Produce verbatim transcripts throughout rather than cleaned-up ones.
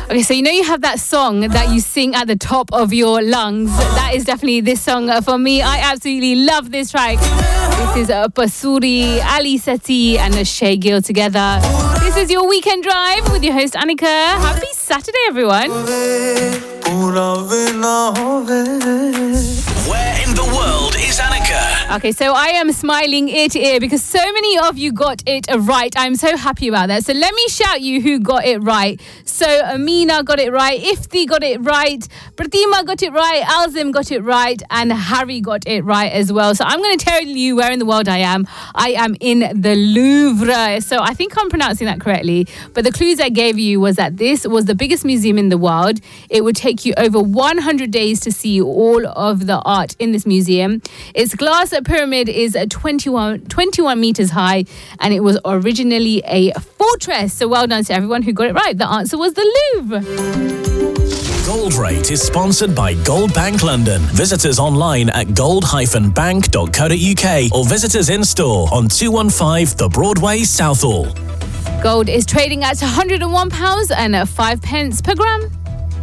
Okay, so you know you have that song that you sing at the top of your lungs. That is definitely this song for me. I absolutely love this track. This is uh, Pasuri, Ali Seti and Shay Gill together. This is your weekend drive with your host Annika. Happy Saturday, everyone. Where in the world is Annika? Okay, so I am smiling ear to ear because so many of you got it right. I'm so happy about that. So let me shout you who got it right. So Amina got it right, Ifti got it right, Pratima got it right, Alzim got it right, and Harry got it right as well. So I'm going to tell you where in the world I am. I am in the Louvre. So I think I'm pronouncing that correctly. But the clues I gave you was that this was the biggest museum in the world. It would take you over one hundred days to see all of the art in this museum. Its glass pyramid is twenty-one, twenty-one meters high, and it was originally a fortress. So well done to everyone who got it right. The answer was the Louvre. Gold Rate is sponsored by Gold Bank London. Visit us online at gold dash bank dot co dot uk or visit us in store on two one five The Broadway, Southall. Gold is trading at one hundred and one pounds and five pence per gram.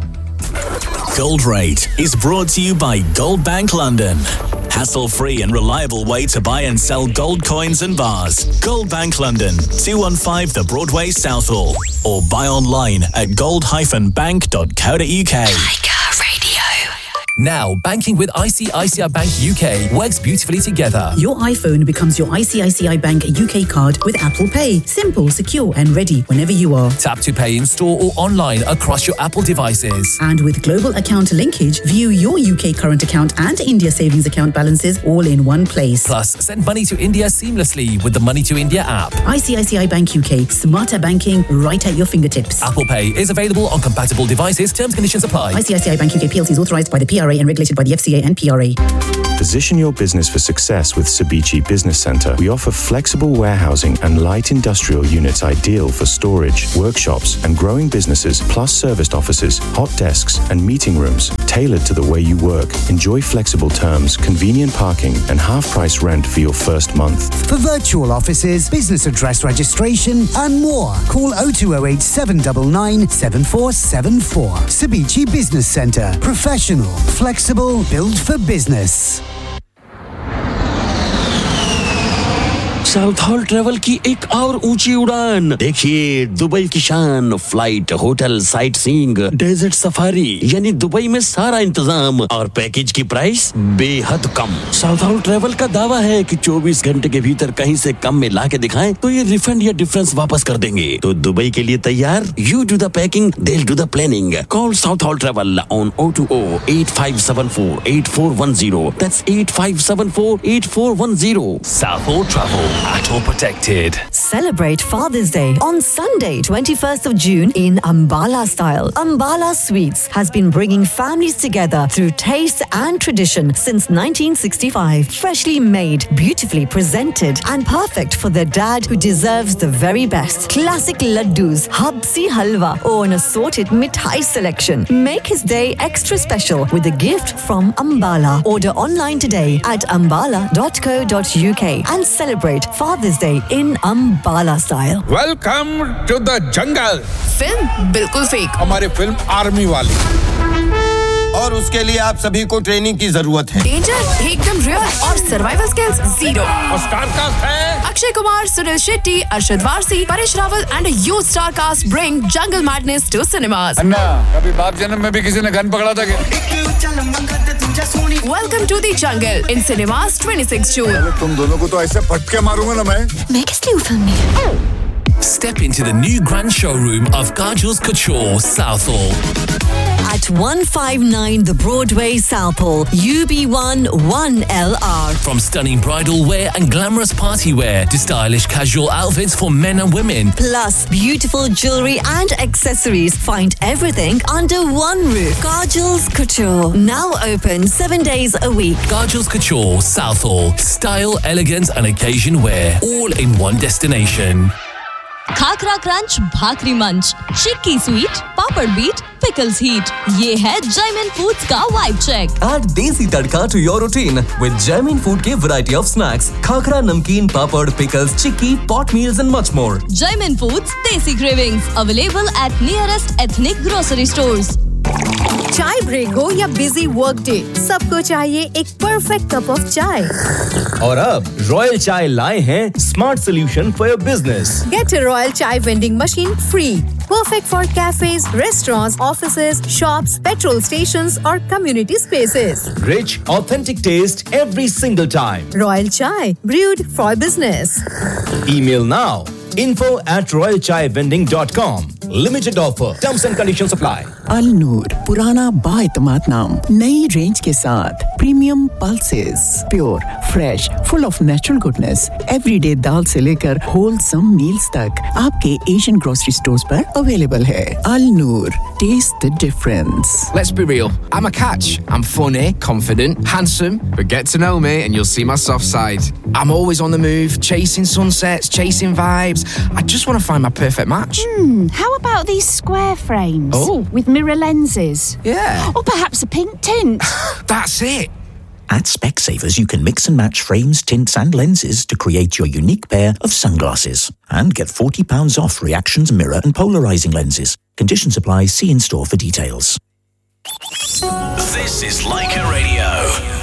Gold Rate is brought to you by Gold Bank London. Hassle-free and reliable way to buy and sell gold coins and bars. Gold Bank London, two one five The Broadway, Southall. Or buy online at gold dash bank dot co dot uk. Tiger Radio. Now, banking with I C I C I Bank U K works beautifully together. Your iPhone becomes your I C I C I Bank U K card with Apple Pay. Simple, secure and ready whenever you are. Tap to pay in store or online across your Apple devices. And with global account linkage, view your U K current account and India savings account balances all in one place. Plus, send money to India seamlessly with the Money to India app. I C I C I Bank U K. Smarter banking right at your fingertips. Apple Pay is available on compatible devices. Terms and conditions apply. I C I C I Bank U K P L C is authorised by the P R A and regulated by the F C A and P R A. Position your business for success with Cebici Business Centre. We offer flexible warehousing and light industrial units ideal for storage, workshops and growing businesses, plus serviced offices, hot desks and meeting rooms tailored to the way you work. Enjoy flexible terms, convenient parking and half-price rent for your first month. For virtual offices, business address registration and more, call oh two oh eight, seven nine nine, seven four seven four. Cebici Business Centre. Professional, flexible, built for business. South hall travel की एक और ऊंची उड़ान देखिए Dubai की शान flight hotel sight seeing desert safari यानी Dubai में सारा इंतजाम और पैकेज की प्राइस बेहद कम साउथ हॉल ट्रेवल का दावा है कि चौबीस घंटे के भीतर कहीं से कम में ला के दिखाएं तो ये रिफंड या डिफरेंस वापस कर देंगे तो दुबई के लिए तैयार you do the packing they do the planning call south hall travel on oh two oh, eight five seven four, eight four one zero that's eight five seven four, eight four one zero. Southall Travel. At all protected. Celebrate Father's Day on Sunday, twenty-first of June in Ambala style. Ambala Sweets has been bringing families together through taste and tradition since nineteen sixty-five. Freshly made, beautifully presented and perfect for the dad who deserves the very best. Classic laddus, habsi halwa or an assorted mithai selection. Make his day extra special with a gift from Ambala. Order online today at ambala dot co dot uk and celebrate Father's Day in Ambala style. Welcome to the jungle. Film बिल्कुल fake. हमारी film army वाली. और उसके लिए आप सभी को training की जरूरत है. डेंजर एकदम रियल और सर्वाइवल स्किल्स जीरो. और स्टार कास्ट है Akshay Kumar, Sunil Shetty, Arshad Warsi, Paresh Rawal and a huge star cast bring Jungle Madness to cinemas. अन्ना, कभी बाप जन्म में भी किसी ने गन पकड़ा था क्या? Welcome to the jungle in cinemas twenty-sixth June. तुम दोनों को तो ऐसे फटके मारूंगा ना मैं. मैं किस लिए film Step into the new grand showroom of Kajal's Couture, Southall. At one fifty-nine The Broadway, Southall, U B one one L R. From stunning bridal wear and glamorous party wear to stylish casual outfits for men and women. Plus beautiful jewellery and accessories. Find everything under one roof. Kajal's Couture. Now open seven days a week. Kajal's Couture, Southall. Style, elegance and occasion wear. All in one destination. Khakra Crunch, Bhakri Munch, Chikki Sweet, Papad Beat, pickles heat. ये है Jaimin Foods का vibe check. Add desi tadka to your routine with Jaimin Food के variety of snacks, khakra, namkeen, papad, pickles, chikki, pot meals and much more. Jaimin Foods Desi Cravings available at nearest ethnic grocery stores. चाय break हो या busy work day, सबको चाहिए एक perfect cup of चाय। और अब रॉयल चाय लाए हैं smart solution for your business. Get a Royal Chai vending machine free. Perfect for cafes, restaurants, offices, shops, petrol stations or community spaces. Rich, authentic taste every single time. Royal Chai, brewed for business. Email now. info at royal chai vending dot com. Limited offer. Terms and conditions apply. अल नूर पुराना बाएतमाद नाम नई range के साथ premium pulses pure fresh full of natural goodness everyday दाल से लेकर wholesome meals तक आपके Asian grocery stores पर अवेलेबल है। अल नूर test the difference. Let's be real, I'm a catch. I'm funny, confident, handsome, but get to know me and you'll see my soft side. I'm always on the move, chasing sunsets, chasing vibes. I just want to find my perfect match. Hmm, how about these square frames? Oh. With mirror lenses? Yeah. Or perhaps a pink tint? That's it. At Specsavers, you can mix and match frames, tints and lenses to create your unique pair of sunglasses. And get forty pounds off Reactions mirror and polarizing lenses. Conditions apply. See in store for details. This is Leica Radio.